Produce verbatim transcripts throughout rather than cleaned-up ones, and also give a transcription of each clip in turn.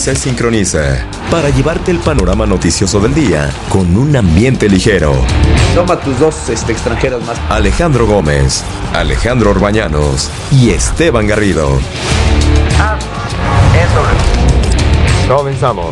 se sincroniza para llevarte el panorama noticioso del día con un ambiente ligero. Toma tus dos este, extranjeros más. Alejandro Gómez, Alejandro Orbañanos y Esteban Garrido. Ah, eso. Comenzamos.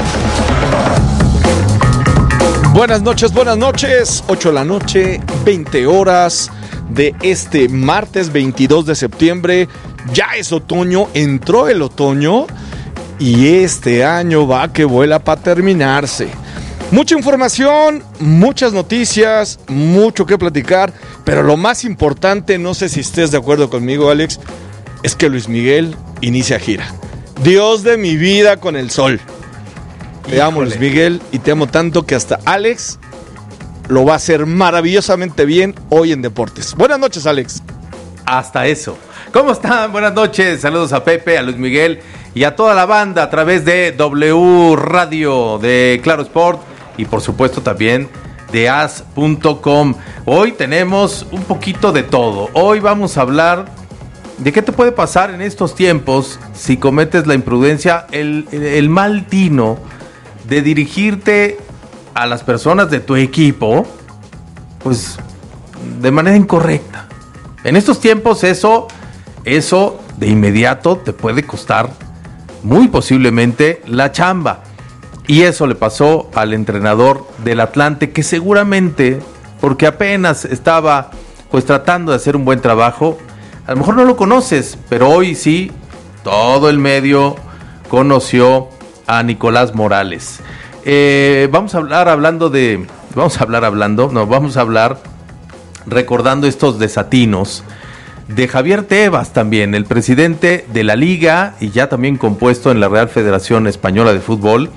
Buenas noches, buenas noches. ocho de la noche, veinte horas de este martes veintidós de septiembre. Ya es otoño, entró el otoño y este año va que vuela para terminarse. Mucha información, muchas noticias, mucho que platicar, pero lo más importante, no sé si estés de acuerdo conmigo, Alex, es que Luis Miguel inicia gira. Dios de mi vida con el sol. Te Híjole. amo, Luis Miguel, y te amo tanto que hasta Alex lo va a hacer maravillosamente bien hoy en Deportes. Buenas noches, Alex. Hasta eso. ¿Cómo están? Buenas noches. Saludos a Pepe, a Luis Miguel y a toda la banda a través de W Radio, de Claro Sport y por supuesto también de as punto com. Hoy tenemos un poquito de todo. Hoy vamos a hablar de qué te puede pasar en estos tiempos si cometes la imprudencia, el, el, el mal tino de dirigirte a las personas de tu equipo, pues de manera incorrecta. En estos tiempos eso, eso de inmediato te puede costar muy posiblemente la chamba. Y eso le pasó al entrenador del Atlante, que seguramente, porque apenas estaba pues tratando de hacer un buen trabajo, a lo mejor no lo conoces, pero hoy sí, todo el medio conoció a Nicolás Morales. Eh, vamos a hablar hablando de, vamos a hablar hablando, no, vamos a hablar recordando estos desatinos de Javier Tebas también, el presidente de la Liga y ya también compuesto en la Real Federación Española de Fútbol,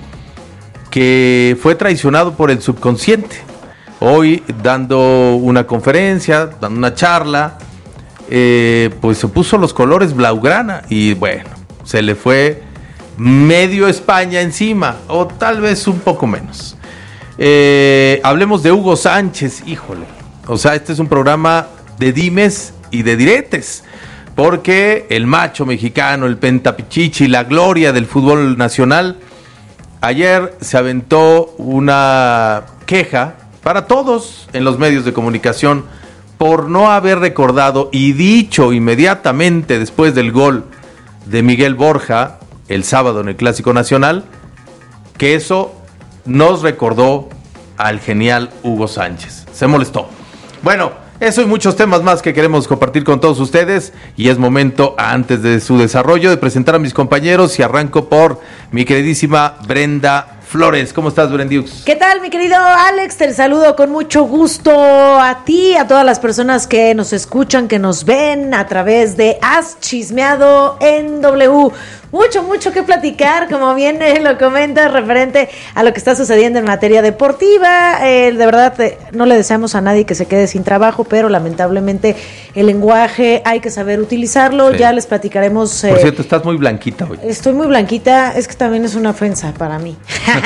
que fue traicionado por el subconsciente. Hoy dando una conferencia, dando una charla, eh, pues se puso los colores blaugrana y bueno, se le fue medio España encima, o tal vez un poco menos. Eh, hablemos de Hugo Sánchez, híjole. O sea, este es un programa de dimes y de diretes, porque el macho mexicano, el pentapichichi, la gloria del fútbol nacional, ayer se aventó una queja para todos en los medios de comunicación por no haber recordado y dicho inmediatamente después del gol de Miguel Borja el sábado en el Clásico Nacional, que eso nos recordó al genial Hugo Sánchez. Se molestó. Bueno, eso y muchos temas más que queremos compartir con todos ustedes, y es momento, antes de su desarrollo, de presentar a mis compañeros, y arranco por mi queridísima Brenda Flores. ¿Cómo estás, Brendiux? ¿Qué tal, mi querido Alex? Te saludo con mucho gusto a ti, a todas las personas que nos escuchan, que nos ven a través de Has Chismeado en W. Mucho, mucho que platicar, como bien eh, lo comentas, referente a lo que está sucediendo en materia deportiva. Eh, de verdad, eh, no le deseamos a nadie que se quede sin trabajo, pero lamentablemente el lenguaje hay que saber utilizarlo. Sí. Ya les platicaremos. Eh, Por cierto, estás muy blanquita hoy. Estoy muy blanquita, es que también es una ofensa para mí.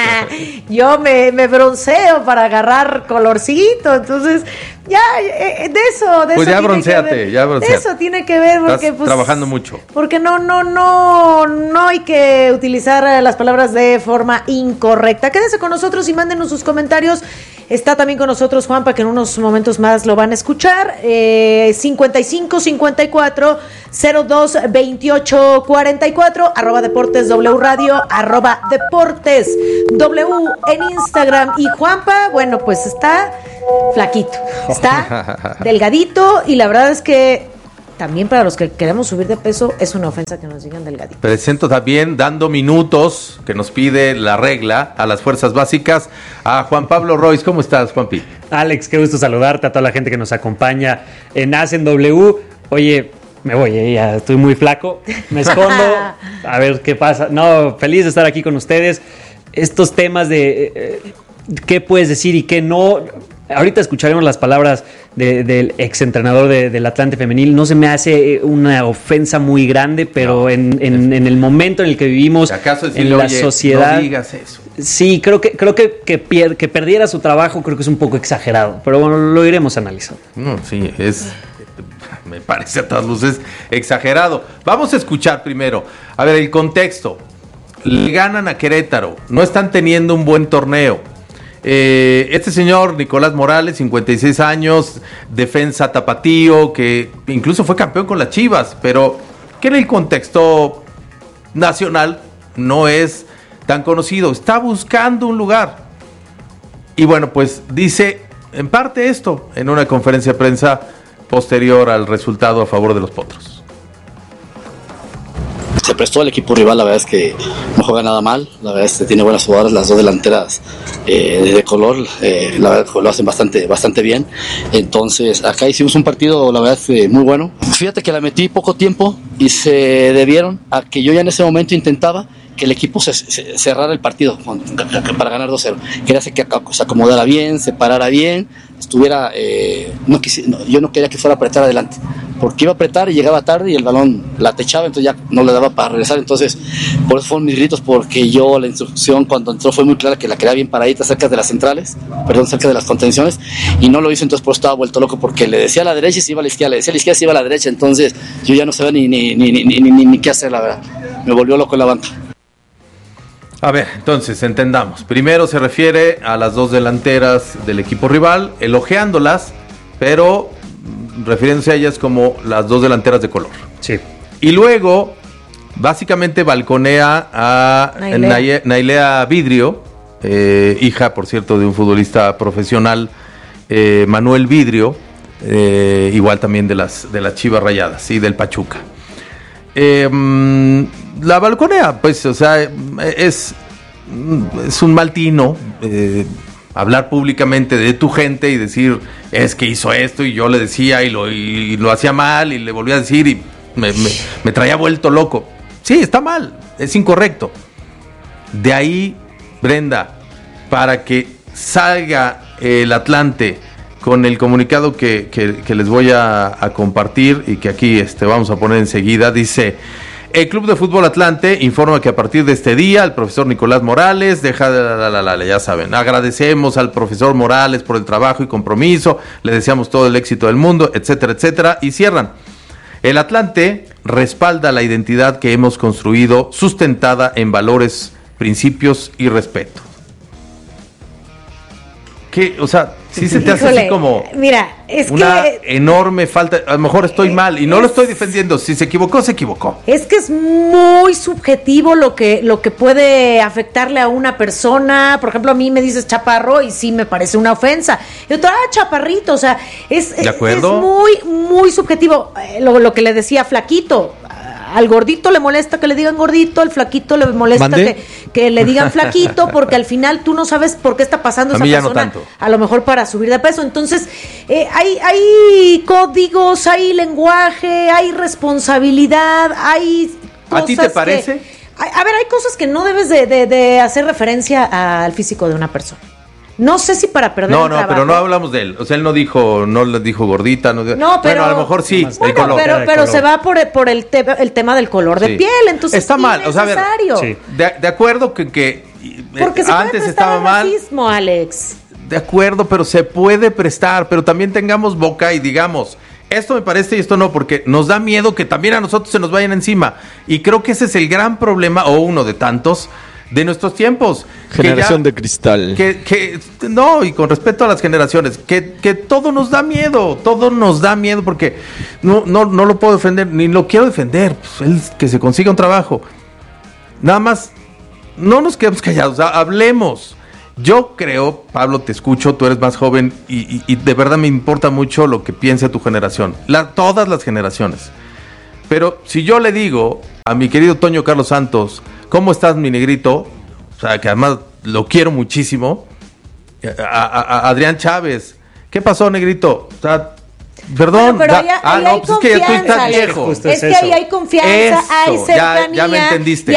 Yo me, me bronceo para agarrar colorcito, entonces ya, eh, de eso, de pues eso ya tiene bronceate, que ver. ya bronceate. De eso tiene que ver, porque estás pues trabajando mucho. Porque no, no, no, no hay que utilizar las palabras de forma incorrecta. Quédense con nosotros y mándenos sus comentarios. Está también con nosotros Juanpa, que en unos momentos más lo van a escuchar. Eh, cincuenta y cinco cincuenta y cuatro cero dos veintiocho cuarenta y cuatro, arroba Deportes W Radio, arroba Deportes W en Instagram. Y Juanpa, bueno, pues está flaquito, está delgadito, y la verdad es que también para los que queremos subir de peso es una ofensa que nos digan delgadito. Presento también, dando minutos, que nos pide la regla a las fuerzas básicas, a Juan Pablo Royce. ¿Cómo estás, Juanpi? Alex, qué gusto saludarte, a toda la gente que nos acompaña en As en W. Oye, me voy, eh, ya estoy muy flaco, me escondo, a ver qué pasa. No, feliz de estar aquí con ustedes. Estos temas de eh, qué puedes decir y qué no. Ahorita escucharemos las palabras de, del exentrenador de, del Atlante Femenil. No se me hace una ofensa muy grande, pero no, en, en, en el momento en el que vivimos, ¿acaso en la oye, sociedad, no digas eso? Sí, creo que creo que que, pier, que perdiera su trabajo, creo que es un poco exagerado, pero bueno, lo iremos analizando. No, sí, es, me parece a todas luces exagerado. Vamos a escuchar primero, a ver, el contexto. le ganan a Querétaro, no están teniendo un buen torneo. Eh, este señor Nicolás Morales, cincuenta y seis años, defensa tapatío, que incluso fue campeón con las Chivas, pero que en el contexto nacional no es tan conocido, está buscando un lugar. Y bueno, pues dice en parte esto en una conferencia de prensa posterior al resultado a favor de los Potros. Se prestó al equipo rival, la verdad es que no juega nada mal, la verdad es que tiene buenas jugadoras, las dos delanteras eh, de color, eh, la verdad lo hacen bastante, bastante bien. Entonces acá hicimos un partido, la verdad es que muy bueno. Fíjate que la metí poco tiempo y se debieron a que yo ya en ese momento intentaba que el equipo se, se, cerrara el partido con, para ganar dos cero. Quería que se acomodara bien, se parara bien, estuviera, eh, no quisi, no, yo no quería que fuera a apretar adelante, porque iba a apretar y llegaba tarde y el balón la techaba, entonces ya no le daba para regresar. Entonces por eso fueron mis gritos, porque yo la instrucción cuando entró fue muy clara, que la quería bien paradita cerca de las centrales, perdón, cerca de las contenciones, y no lo hizo. Entonces por eso estaba vuelto loco, porque le decía a la derecha y se iba a la izquierda, le decía a la izquierda y se iba a la derecha. Entonces yo ya no sabía ni, ni, ni, ni, ni, ni, ni qué hacer, la verdad, me volvió loco en la banca. A ver, entonces, entendamos. Primero se refiere a las dos delanteras del equipo rival, elogiándolas, pero refiriéndose a ellas como las dos delanteras de color. Sí. Y luego, básicamente balconea a Nailea, Naye- Nailea Vidrio, eh, hija, por cierto, de un futbolista profesional, eh, Manuel Vidrio, eh, igual también de las, de las Chivas Rayadas y del Pachuca. Eh, la balconea, pues, o sea, es, es un mal tino eh, hablar públicamente de tu gente y decir, es que hizo esto y yo le decía y lo, y lo hacía mal y le volvía a decir y me, me, me traía vuelto loco. Sí, está mal, es incorrecto. De ahí, Brenda, para que salga el Atlante con el comunicado que, que, que les voy a, a compartir y que aquí este, vamos a poner enseguida, dice: el Club de Fútbol Atlante informa que a partir de este día el profesor Nicolás Morales deja de la, la, la, la, ya saben, agradecemos al profesor Morales por el trabajo y compromiso, le deseamos todo el éxito del mundo, etcétera, etcétera, y cierran: el Atlante respalda la identidad que hemos construido, sustentada en valores, principios y respeto. ¿Qué? O sea, sí se te hace Híjole, así como mira, es una que enorme falta. A lo mejor estoy mal y no es, lo estoy defendiendo. Si se equivocó, se equivocó. Es que es muy subjetivo lo que, lo que puede afectarle a una persona. Por ejemplo, a mí me dices chaparro y sí me parece una ofensa. Y otro, ah, chaparrito. O sea, es, ¿De acuerdo? es muy, muy subjetivo. Eh, lo, lo que le decía flaquito. Al gordito le molesta que le digan gordito, al flaquito le molesta que, que le digan flaquito, porque al final tú no sabes por qué está pasando A esa mí ya no persona, tanto. a lo mejor para subir de peso. Entonces, eh, hay, hay códigos, hay lenguaje, hay responsabilidad, hay cosas ¿A ti te parece? que- a, a ver, hay cosas que no debes de, de, de hacer referencia al físico de una persona. No sé si para perder No, el no, trabajo. pero no hablamos de él. O sea, él no dijo, no le dijo gordita. No, No, pero- bueno, a lo mejor sí, el Bueno, color. pero, de pero color. se va por, por el, te- el tema del color de Sí. piel, entonces Está mal, o sea, a ver, innecesario. sí. De, de acuerdo que, que eh, Porque se puede antes prestar estaba al mal. racismo, Alex. De acuerdo, pero se puede prestar, pero también tengamos boca y digamos, esto me parece y esto no, porque nos da miedo que también a nosotros se nos vayan encima. Y creo que ese es el gran problema, o uno de tantos, de nuestros tiempos. Que Generación ya- de cristal. Que, que, no, y con respeto a las generaciones, que, que todo nos da miedo, todo nos da miedo, porque no, no, no lo puedo defender, ni lo quiero defender, pues él que se consiga un trabajo. Nada más, no nos quedemos callados, ha- hablemos. Yo creo, Pablo, te escucho, tú eres más joven y, y- y de verdad me importa mucho lo que piense tu generación, la, todas las generaciones. Pero si yo le digo a mi querido Toño Carlos Santos, ¿cómo estás, mi negrito? O sea, que además lo quiero muchísimo. A, a- a Adrián Chávez, ¿qué pasó, negrito? O sea, perdón. Bueno, pero da- ahí, ah, ahí no, hay pues es que ya tú confianza, estás Alex. viejo. Justo Es es que ahí eso. hay confianza, Eso, hay ya- cercanía. ya me entendiste. Y